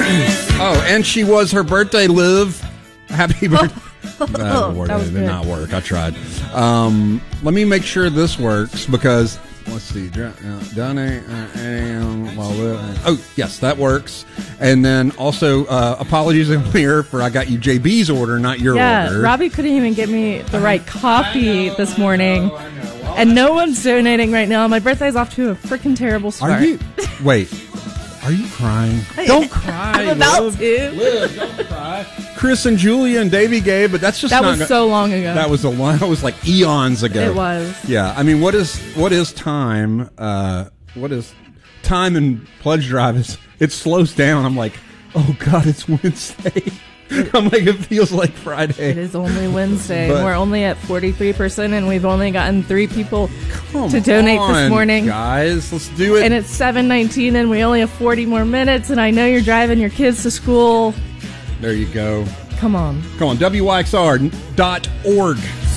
Oh, and she was her birthday, Liv. Happy birthday. That did not work. I tried. Let me make sure this works because, let's see. Oh, yes, that works. And then also, apologies in here for I got you JB's order, not your order. Yeah, Robbie couldn't even get me the right coffee this morning. And no one's donating right now. My birthday's off to a freaking terrible start. Wait. Are you crying? Don't cry. I'm about to. Liv, don't cry. Chris and Julia and Davey gave, but that's just that was so long ago. That was like eons ago. It was. Yeah, I mean, what is time? What is time in Pledge Drive? It slows down. I'm like, oh God, it's Wednesday. I'm like, it feels like Friday. It is only Wednesday. We're only at 43%, and we've only gotten 3 people to donate this morning. Guys, let's do it. And it's 7:19, and we only have 40 more minutes, and I know you're driving your kids to school. There you go. Come on. WYXR.org.